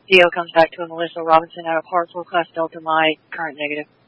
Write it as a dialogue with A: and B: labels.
A: DO comes back to a Melissa Robinson out of Hartsville, class Delta, my current negative.